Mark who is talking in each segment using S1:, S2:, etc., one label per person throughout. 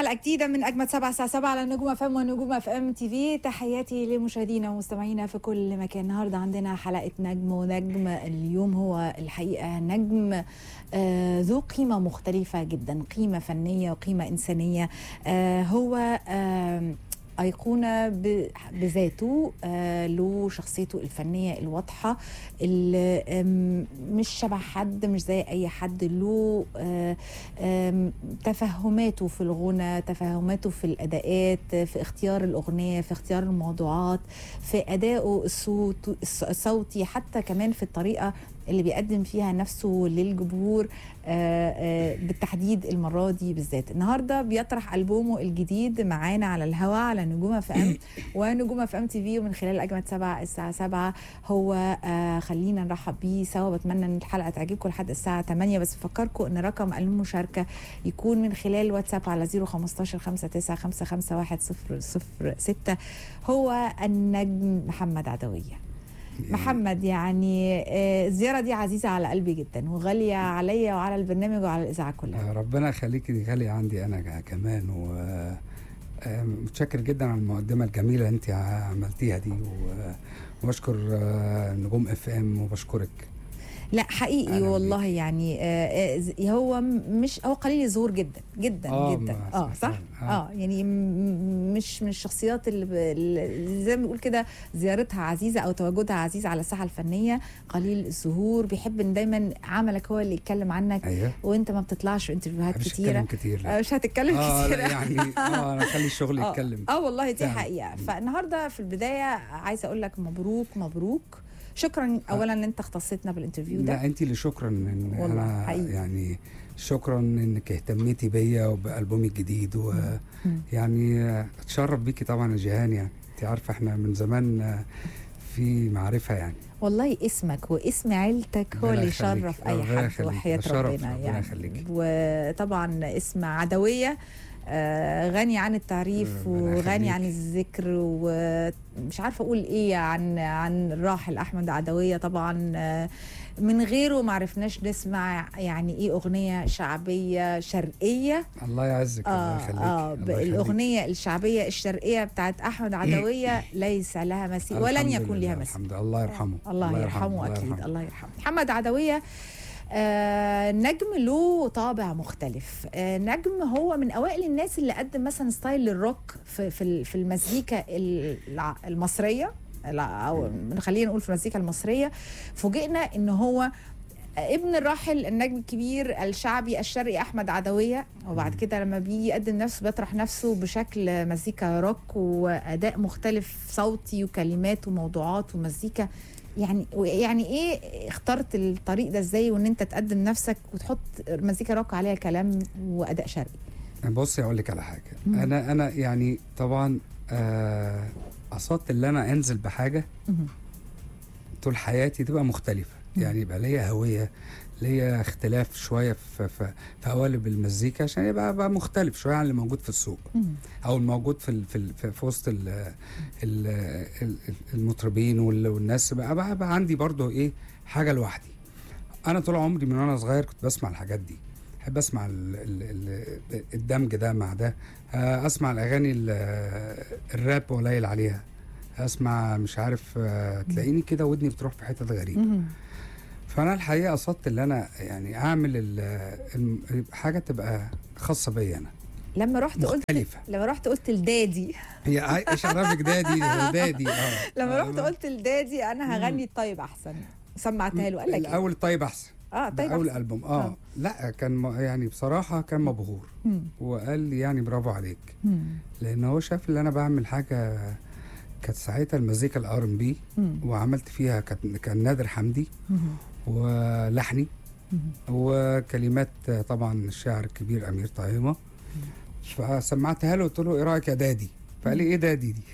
S1: حلقة جديدة من أجمد 7 الساعة 7 على نجوم اف ام ونجوم اف ام تي في. تحياتي لمشاهدينا ومستمعينا في كل مكان. النهاردة عندنا حلقة نجم، ونجم اليوم هو الحقيقة نجم ذو قيمة مختلفة جدا، قيمة فنية وقيمة إنسانية. هو أيقونة بذاته، له شخصيته الفنية الواضحة اللي مش شبه حد، مش زي أي حد. له تفهماته في الغنى، تفهماته في الأداءات، في اختيار الأغنية، في اختيار الموضوعات، في أدائه الصوتي، حتى كمان في الطريقة اللي بيقدم فيها نفسه للجمهور. بالتحديد المرة دي بالذات. النهاردة بيطرح ألبومه الجديد معانا على الهواء على نجوم اف ام ونجوم اف ام تي في، ومن خلال أجمد 7 الساعة 7 هو خلينا نرحب بيه سوا. بتمنى ان الحلقة تعجبكم لحد الساعة 8، بس بفكركم ان رقم المشاركة يكون من خلال واتساب على 015 59 55 10006. هو النجم محمد عدوية. محمد، يعني الزيارة دي عزيزة على قلبي جدا وغالية عليا وعلى البرنامج وعلى الإذاعة كلها.
S2: ربنا يخليكي، دي غالية عندي أنا كمان، ومتشكر جدا على المقدمة الجميلة اللي أنت عملتيها دي، وبشكر نجوم اف ام وبشكرك.
S1: لا حقيقي والله بيك. يعني هو مش هو قليل الظهور جدا جدا جدا. صح. يعني مش من الشخصيات اللي زي ما بنقول كده زيارتها عزيزه او تواجدها عزيز على الساحه الفنيه. قليل الظهور، بيحب ان دايما عملك هو اللي يتكلم عنك.
S2: أيوه.
S1: وانت ما بتطلعش في انترفيوهات كتيره.
S2: مش
S1: هتتكلم كتير
S2: يعني انا اخلي الشغل يتكلم.
S1: والله دي حقيقه. فالنهارده في البدايه عايزه اقول لك مبروك. شكرا اولا ان انت اختصيتنا بالانترفيو ده.
S2: لا انت اللي شكرا، ان انا
S1: حقيقي.
S2: يعني شكرا انك اهتميتي بيا وبالبومي الجديد، ويعني اتشرف بيكي طبعا يا جيهان. يعني انت عارفه احنا من زمان في معرفه يعني.
S1: والله اسمك واسم عيلتك هو اللي يشرف اي حد، وحياة ربنا يعني. وطبعا اسم عدوية غني عن التعريف وغني عن الذكر، ومش عارفه اقول ايه عن الراحل احمد عدويه. طبعا من غيره ما عرفناش نسمع يعني ايه اغنيه شعبيه شرقيه.
S2: الله يعزك. الله يخليك.
S1: الاغنيه الشعبيه الشرقيه بتاعت احمد عدويه ليس لها مثيل ولن يكون لها مثيل.
S2: الحمد لله. الله يرحمه.
S1: الله يرحمه اكيد. الله يرحمه محمد عدويه. نجم له طابع مختلف. نجم هو من اوائل الناس اللي قدم مثلا ستايل الروك في المزيكا المصريه، او خلينا نقول في المزيكا المصريه. فوجئنا ان هو ابن الراحل النجم الكبير الشعبي الشرقي احمد عدويه، وبعد كده لما بيجي يقدم نفسه بيطرح نفسه بشكل مزيكا روك واداء مختلف صوتي وكلمات وموضوعات ومزيكا. يعني ايه اخترت الطريق ده ازاي، وان انت تقدم نفسك وتحط مزيكا روك عليها كلام واداء شرقي؟
S2: بصي اقول لك على حاجه. انا يعني طبعا قصدت ان انا انزل بحاجه طول حياتي تبقى مختلفه. يعني يبقى ليا هويه، ليا اختلاف شويه في قوالب المزيكا، عشان يبقى مختلف شويه عن اللي موجود في السوق او الموجود في وسط المطربين والناس. بقى عندي برضو ايه حاجه لوحدي. انا طول عمري من وانا صغير كنت بسمع الحاجات دي، احب اسمع الدمج ده مع ده. اسمع الاغاني الراب قليل عليها، اسمع مش عارف تلاقيني كده ودني بتروح في حتت غريبه. فانا الحقيقه قصدت ان انا يعني اعمل حاجه تبقى خاصه بيا انا.
S1: لما رحت قلت لدادي
S2: هي ايش عرفك دادي؟ دادي
S1: لما رحت قلت لدادي انا هغني الطيب احسن، سمعتها له قال لك
S2: الاول الطيب احسن.
S1: طيب
S2: اول ألبوم. لا كان يعني بصراحه كان مبهور، وقال لي يعني برافو عليك، لان هو شاف ان انا بعمل حاجه كانت ساعتها المزيكا الR&B، وعملت فيها كان نادر حمدي ولحني وكلمات طبعا الشاعر الكبير امير طهيمه. فسمعتها له قلت له ايه رايك يا دادي؟ فقال لي ايه دادي دي؟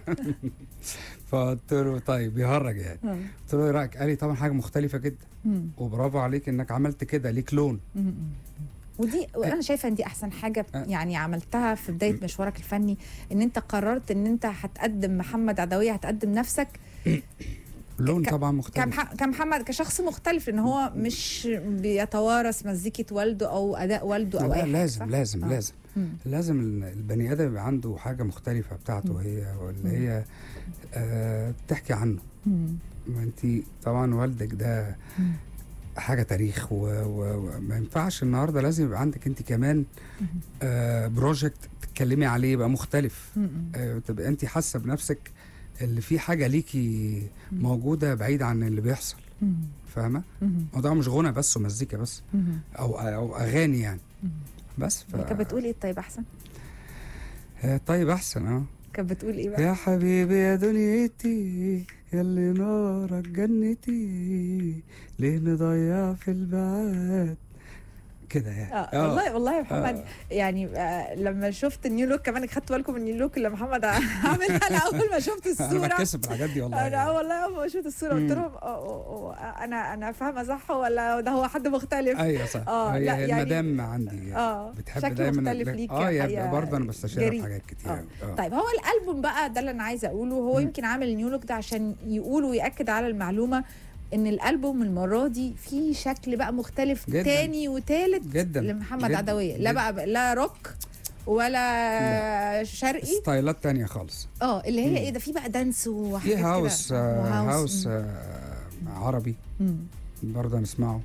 S2: فقلت له طيب بيهرج يعني. قلت له ايه رايك؟ قال لي طبعا حاجه مختلفه جدا، وبرافو عليك انك عملت كده، ليك لون.
S1: ودي وانا شايفه ان دي احسن حاجه يعني عملتها في بدايه مشوارك الفني، ان انت قررت ان انت هتقدم محمد عدويه، هتقدم نفسك
S2: لون طبعا مختلف.
S1: كمحمد كشخص مختلف، ان هو مش بيتوارث مزيكه والده او اداء والده او اي حاجه.
S2: لازم البني ادم يبقى عنده حاجه مختلفه بتاعته هي، واللي هي بتحكي عنه. ما انت طبعا والدك ده حاجه تاريخ، وما ينفعش النهارده، لازم يبقى عندك انت كمان بروجكت تتكلمي عليه يبقى مختلف. تبقى انت حاسه بنفسك اللي في حاجه ليكي موجوده بعيد عن اللي بيحصل. فاهمه؟ الموضوع مش غنى بس ومزيكا بس، او اغاني يعني. بس
S1: كانت بتقول ايه؟ طيب احسن.
S2: طيب احسن.
S1: كانت بتقول ايه بقى؟
S2: يا حبيبي يا دنيتي ياللي نارك جنتي، ليه نضيع في البعاد كده يعني.
S1: والله يا محمد يعني لما شفت النيو لوك كمان، خدت بالكم من النيو لوك اللي محمد عاملها؟ انا اول ما شفت الصوره
S2: انا بتكسب الحاجات دي والله.
S1: انا والله اول ما شفت الصوره قلت لهم انا فاهمه صح ولا ده هو حد مختلف؟
S2: ايوه صح. هي يعني المدام عندي بتحب دايما
S1: مختلف ليك
S2: برضه انا بستشيرها في حاجات كتير.
S1: طيب هو الالبوم بقى ده اللي انا عايزه اقوله، هو يمكن عامل النيو لوك ده عشان يقول ويأكد على المعلومه ان الالبوم المره دي فيه شكل بقى مختلف جداً. تاني وتالت
S2: جدا
S1: لمحمد عدوية. لا بقى لا روك ولا شرقي،
S2: ستايلات تانية خالص.
S1: اللي هي ايه ده، في بقى دانس وحاجات
S2: كده، في هاوس عربي برضه نسمعه.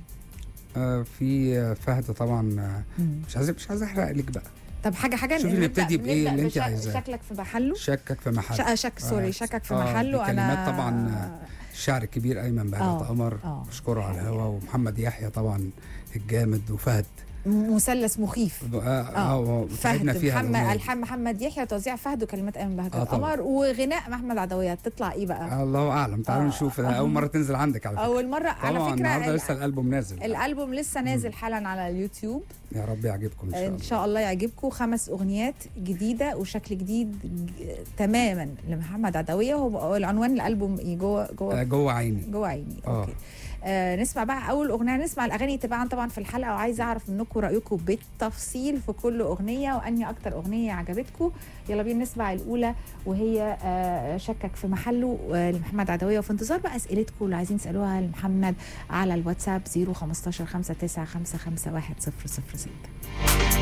S2: في فهد طبعا. مش عايز احرق لك بقى.
S1: طب حاجه
S2: شوفي نبتدي بايه اللي انت عايزاه.
S1: شكلك في محله.
S2: شكك في محله.
S1: شكك في محله.
S2: كلمات طبعا الشاعر الكبير ايمن بهجت قمر، بشكره على الهوا، ومحمد يحيى طبعا الجامد، وفهد
S1: مثلث مخيف.
S2: فهد
S1: الحان محمد يحيى، توزيع فهد، وكلمات ايمن بهجت قمر، وغناء محمد عدوية. تطلع ايه بقى؟
S2: الله اعلم. تعالوا نشوف. اول مره تنزل عندك على فكره.
S1: اول مره على فكره.
S2: النهارده لسه الالبوم نازل.
S1: الالبوم لسه نازل حالا على اليوتيوب.
S2: يا رب يعجبكم ان شاء الله.
S1: ان شاء الله يعجبكم. 5 اغنيات جديده وشكل جديد تماما لمحمد عدوية. هو العنوان الالبوم ايه؟
S2: جوه عيني.
S1: اوكي. نسمع بقى اول اغنيه. نسمع الاغاني طبعا في الحلقه، وعايزه اعرف منكم رايكم بالتفصيل في كل اغنيه، وانهي اكتر اغنيه عجبتكم. يلا بينا نسمع الاولى، وهي شكك في محله لمحمد عدوية. وفي انتظار بقى اسئلتكم اللي عايزين تسالوها لمحمد على الواتساب 015 5955 10006.